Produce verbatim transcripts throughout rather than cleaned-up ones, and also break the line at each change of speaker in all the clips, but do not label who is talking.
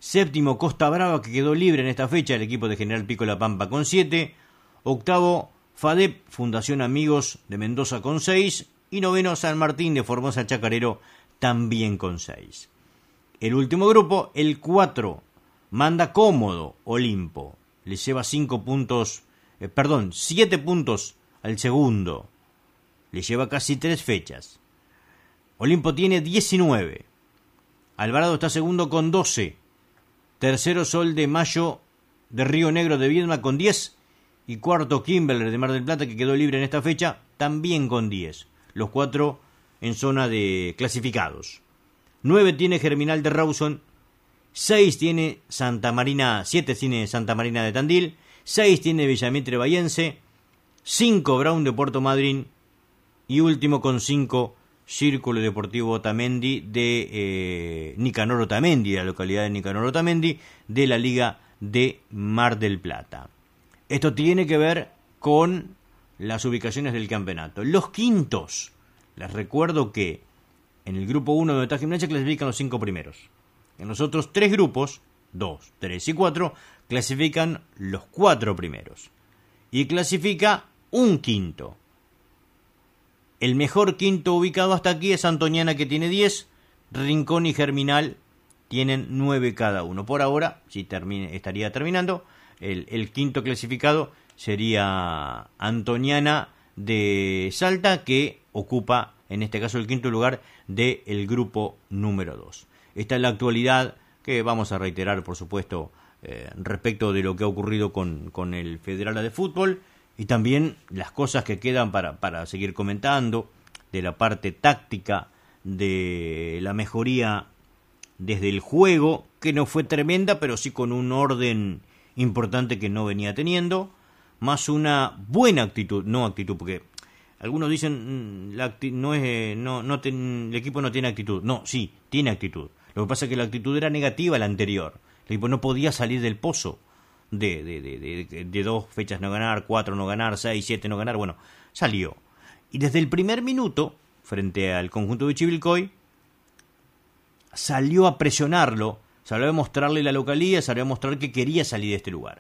Séptimo, Costa Brava, que quedó libre en esta fecha, el equipo de General Pico La Pampa con siete. Octavo, FADEP, Fundación Amigos de Mendoza con seis. Y noveno, San Martín de Formosa Chacarero, también con seis. El último grupo, el cuatro, manda cómodo Olimpo. Le lleva cinco puntos, eh, perdón, siete puntos al segundo. Le lleva casi tres fechas. Olimpo tiene diecinueve. Alvarado está segundo con doce. Tercero, Sol de Mayo de Río Negro de Viedma con diez. Y cuarto, Kimberler de Mar del Plata, que quedó libre en esta fecha, también con diez. Los cuatro en zona de clasificados. nueve tiene Germinal de Rawson. seis tiene Santa Marina, siete tiene Santa Marina de Tandil. seis tiene Villamitre Bahiense. cinco Brown de Puerto Madryn. Y último con cinco, Círculo Deportivo Otamendi de eh, Nicanor Otamendi, de la localidad de Nicanor Otamendi, de la Liga de Mar del Plata. Esto tiene que ver con las ubicaciones del campeonato. Los quintos, les recuerdo que en el grupo uno de esta Gimnasia clasifican los cinco primeros. En los otros tres grupos, dos, tres y cuatro, clasifican los cuatro primeros. Y clasifica un quinto. El mejor quinto ubicado hasta aquí es Antoniana, que tiene diez. Rincón y Germinal tienen nueve cada uno. Por ahora, si termine, estaría terminando, el, el quinto clasificado sería Antoniana de Salta, que ocupa, en este caso, el quinto lugar del grupo número dos. Esta es la actualidad que vamos a reiterar, por supuesto, eh, respecto de lo que ha ocurrido con, con el Federal de Fútbol. Y también las cosas que quedan para, para seguir comentando, de la parte táctica, de la mejoría desde el juego, que no fue tremenda, pero sí con un orden importante que no venía teniendo, más una buena actitud, no actitud, porque algunos dicen la acti- no es no no ten, el equipo no tiene actitud. No, sí, tiene actitud. Lo que pasa es que la actitud era negativa la anterior. El equipo no podía salir del pozo. De, de, de, de, de dos fechas no ganar, cuatro no ganar, seis, siete no ganar, bueno, salió. Y desde el primer minuto, frente al conjunto de Chivilcoy, salió a presionarlo, salió a mostrarle la localía, salió a mostrar que quería salir de este lugar.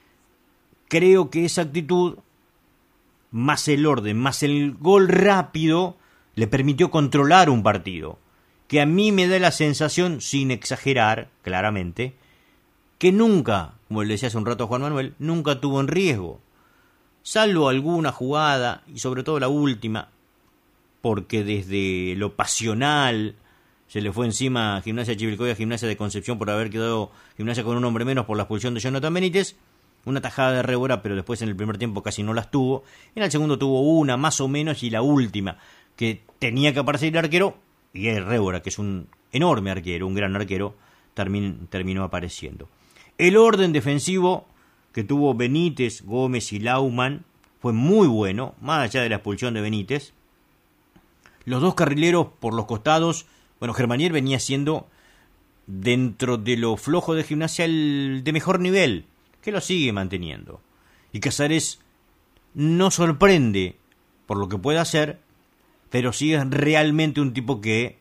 Creo que esa actitud, más el orden, más el gol rápido, le permitió controlar un partido, que a mí me da la sensación, sin exagerar, claramente, que nunca, como le decía hace un rato a Juan Manuel, nunca tuvo en riesgo, salvo alguna jugada, y sobre todo la última, porque desde lo pasional se le fue encima a Gimnasia de Chivilcoy, a Gimnasia de Concepción, por haber quedado Gimnasia con un hombre menos por la expulsión de Jonathan Benítez, una tajada de Rébora, pero después en el primer tiempo casi no las tuvo, en el segundo tuvo una más o menos, y la última, que tenía que aparecer el arquero, y es Rébora, que es un enorme arquero, un gran arquero, termin, terminó apareciendo. El orden defensivo que tuvo Benítez, Gómez y Lauman fue muy bueno, más allá de la expulsión de Benítez. Los dos carrileros por los costados, bueno, Germanier venía siendo, dentro de lo flojo de Gimnasia, el de mejor nivel, que lo sigue manteniendo. Y Casares no sorprende por lo que puede hacer, pero sí es realmente un tipo que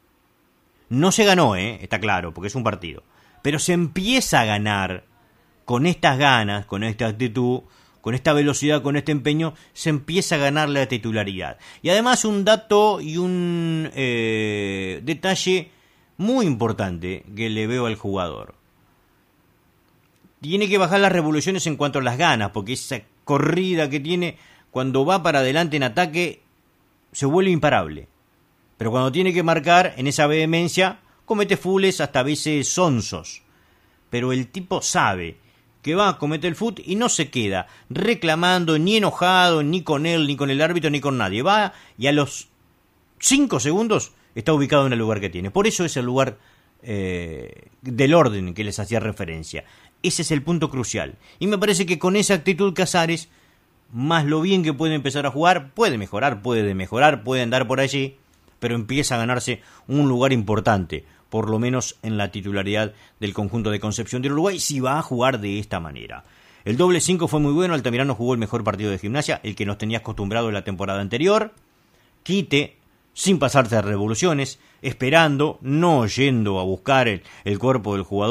no se ganó, ¿eh? Está claro, porque es un partido. Pero se empieza a ganar con estas ganas, con esta actitud, con esta velocidad, con este empeño, se empieza a ganar la titularidad. Y además un dato y un eh, detalle muy importante que le veo al jugador. Tiene que bajar las revoluciones en cuanto a las ganas, porque esa corrida que tiene, cuando va para adelante en ataque, se vuelve imparable. Pero cuando tiene que marcar, en esa vehemencia, comete fules, hasta a veces sonsos. Pero el tipo sabe que va a cometer el fut y no se queda reclamando, ni enojado, ni con él, ni con el árbitro, ni con nadie. Va y a los cinco segundos está ubicado en el lugar que tiene. Por eso es el lugar eh, del orden que les hacía referencia. Ese es el punto crucial. Y me parece que con esa actitud Casares, más lo bien que puede empezar a jugar, puede mejorar, puede mejorar, puede andar por allí, pero empieza a ganarse un lugar importante, por lo menos en la titularidad del conjunto de Concepción del Uruguay, si va a jugar de esta manera. El doble cinco fue muy bueno, Altamirano jugó el mejor partido de Gimnasia, el que nos tenía acostumbrado en la temporada anterior. Quite, sin pasarse a revoluciones, esperando, no yendo a buscar el, el cuerpo del jugador